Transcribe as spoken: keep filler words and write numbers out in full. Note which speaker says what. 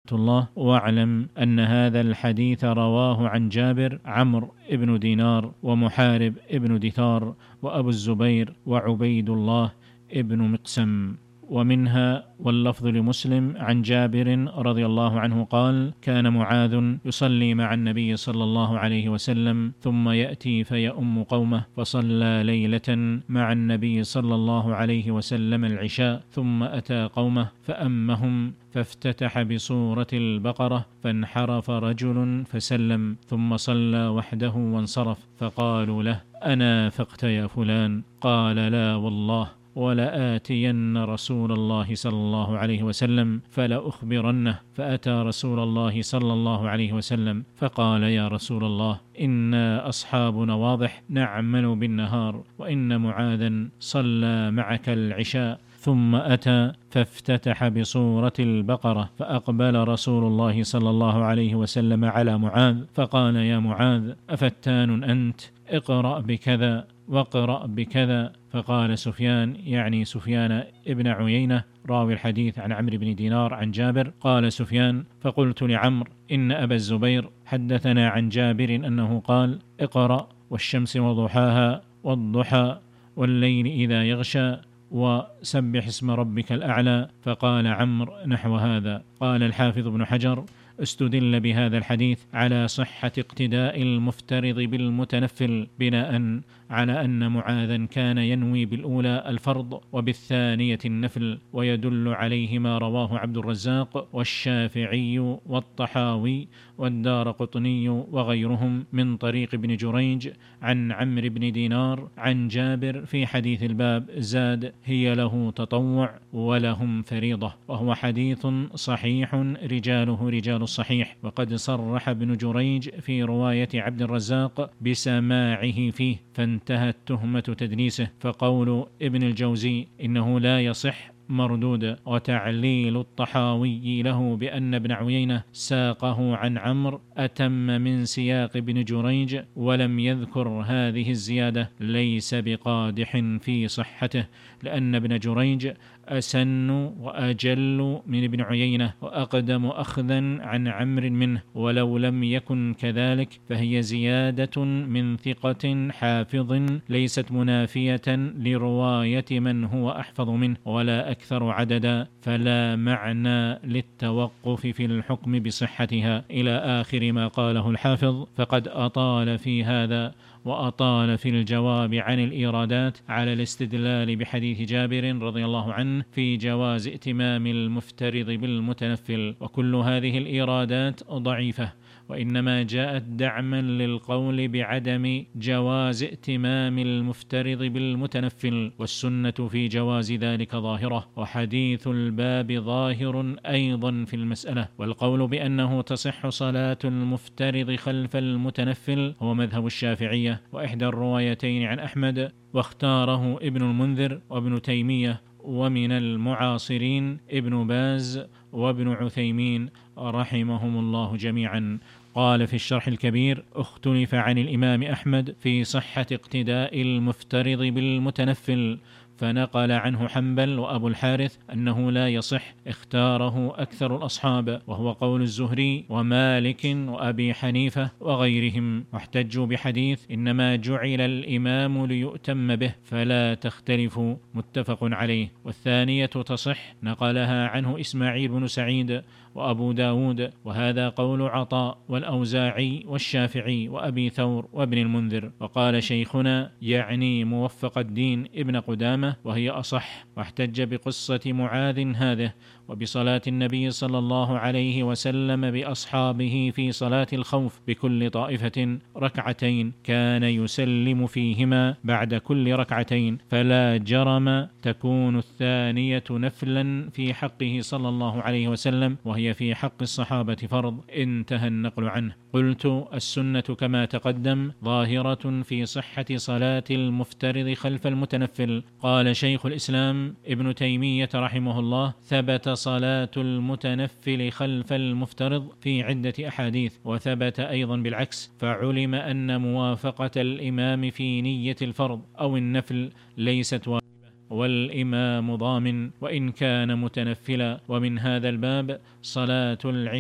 Speaker 1: الله. واعلم أن هذا الحديث رواه عن جابر عمرو ابن دينار ومحارب ابن دثار وأبو الزبير وعبيد الله ابن مقسم. ومنها واللفظ لمسلم عن جابر رضي الله عنه قال: كان معاذ يصلي مع النبي صلى الله عليه وسلم ثم يأتي فيؤم قومه، فصلى ليلة مع النبي صلى الله عليه وسلم العشاء، ثم أتى قومه فأمهم فافتتح بسورة البقرة، فانحرف رجل فسلم، ثم صلى وحده وانصرف، فقالوا له: أنافقت يا فلان؟ قال: لا والله، ولآتين رسول الله صلى الله عليه وسلم فلأخبرنه. فأتى رسول الله صلى الله عليه وسلم فقال: يا رسول الله، إنا أصحاب نواضح نعمل بالنهار، وإن معاذا صلى معك العشاء ثم أتى فافتتح بسورة البقرة، فأقبل رسول الله صلى الله عليه وسلم على معاذ فقال: يا معاذ، أفتان أنت؟ اقرأ بكذا واقرأ بكذا. فقال سفيان، يعني سفيان ابن عيينة راوي الحديث عن عمرو بن دينار عن جابر، قال سفيان: فقلت لعمرو إن أبا الزبير حدثنا عن جابر أنه قال: اقرأ والشمس وضحاها والضحى والليل إذا يغشى وسبح اسم ربك الأعلى. فقال عمرو نحو هذا. قال الحافظ ابن حجر: استدل بهذا الحديث على صحة اقتداء المفترض بالمتنفل، بناء على أن معاذا كان ينوي بالأولى الفرض وبالثانية النفل، ويدل عليه ما رواه عبد الرزاق والشافعي والطحاوي والدارقطني وغيرهم من طريق ابن جريج عن عمرو بن دينار عن جابر في حديث الباب، زاد: هي له تطوع ولهم فريضة، وهو حديث صحيح رجاله رجال الصحيح. وقد صرح ابن جريج في رواية عبد الرزاق بسماعه فيه، فانتهت تهمة تدليسه. فقول ابن الجوزي إنه لا يصح مردود، وتعليل الطحاوي له بأن ابن عيينة ساقه عن عمرو أتم من سياق ابن جريج ولم يذكر هذه الزيادة ليس بقادح في صحته، لأن ابن جريج أسن وأجل من ابن عيينة وأقدم أخذا عن عمرو منه، ولو لم يكن كذلك فهي زيادة من ثقة حافظ ليست منافية لرواية من هو أحفظ منه ولا أكثر عددا، فلا معنى للتوقف في الحكم بصحتها، إلى آخر ما قاله الحافظ. فقد أطال في هذا وأطال في الجواب عن الإيرادات على الاستدلال بحديث جابر رضي الله عنه في جواز ائتمام المفترض بالمتنفل، وكل هذه الإيرادات ضعيفة، وإنما جاءت دعما للقول بعدم جواز ائتمام المفترض بالمتنفل، والسنة في جواز ذلك ظاهرة، وحديث الباب ظاهر أيضا في المسألة. والقول بأنه تصح صلاة المفترض خلف المتنفل هو مذهب الشافعية وإحدى الروايتين عن أحمد، واختاره ابن المنذر وابن تيمية، ومن المعاصرين ابن باز وابن عثيمين رحمهم الله جميعا. قال في الشرح الكبير: اختلف عن الإمام أحمد في صحة اقتداء المفترض بالمتنفل، فنقل عنه حنبل وأبو الحارث أنه لا يصح، اختاره أكثر الأصحاب، وهو قول الزهري ومالك وأبي حنيفة وغيرهم، واحتجوا بحديث إنما جعل الإمام ليؤتم به فلا تختلفوا، متفق عليه. والثانية تصح، نقلها عنه إسماعيل بن سعيد وأبو داود، وهذا قول عطاء والأوزاعي والشافعي وأبي ثور وابن المنذر. وقال شيخنا يعني موفق الدين ابن قدامة وهي أصح، واحتج بقصة معاذ هذه وبصلاة النبي صلى الله عليه وسلم بأصحابه في صلاة الخوف بكل طائفة ركعتين كان يسلم فيهما بعد كل ركعتين، فلا جرم تكون الثانية نفلا في حقه صلى الله عليه وسلم، وهي في حق الصحابة فرض. انتهى النقل عنه. قلت: السنة كما تقدم ظاهرة في صحة صلاة المفترض خلف المتنفل. قال شيخ الإسلام ابن تيمية رحمه الله: ثبت صلاة المتنفل خلف المفترض في عدة أحاديث، وثبت أيضا بالعكس، فعلم أن موافقة الإمام في نية الفرض أو النفل ليست واجبة، والإمام ضامن وإن كان متنفلا. ومن هذا الباب صلاة العشاء